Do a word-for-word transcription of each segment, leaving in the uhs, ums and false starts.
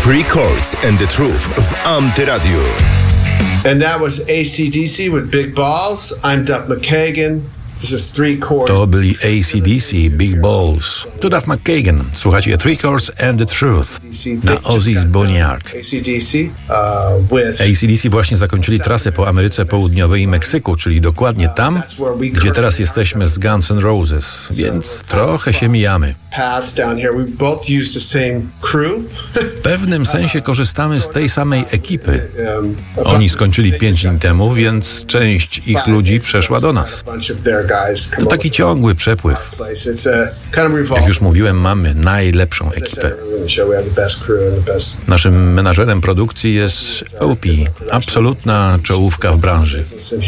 Three Chords and the Truth w Antyradiu. And that was A C D C with Big Balls. I'm Duff McKagan. To byli A C D C, Big Balls. To Duff McKagan. Słuchajcie Three Chords and the Truth na Ozzy's Boneyard. A C D C właśnie zakończyli trasę po Ameryce Południowej i Meksyku, czyli dokładnie tam, gdzie teraz jesteśmy z Guns N' Roses, więc trochę się mijamy. W pewnym sensie korzystamy z tej samej ekipy. Oni skończyli pięć dni temu, więc część ich ludzi przeszła do nas. To taki ciągły przepływ. Jak już mówiłem, mamy najlepszą ekipę. Naszym menadżerem produkcji jest O P, absolutna czołówka w branży.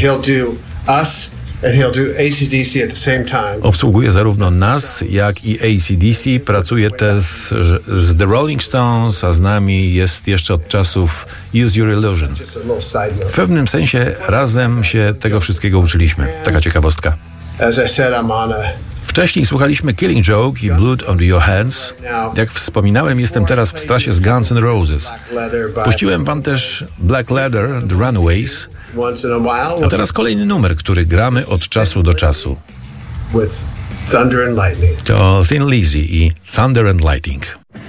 Obsługuje zarówno nas, jak i A C D C. Pracuje też z The Rolling Stones, a z nami jest jeszcze od czasów Use Your Illusion. W pewnym sensie razem się tego wszystkiego uczyliśmy. Taka ciekawostka. Wcześniej słuchaliśmy Killing Joke i Blood on Your Hands. Jak wspominałem, jestem teraz w strasie z Guns N' Roses. Puściłem wam też Black Leather, The Runaways. A teraz kolejny numer, który gramy od czasu do czasu. To Thin Lizzy i Thunder and Lightning.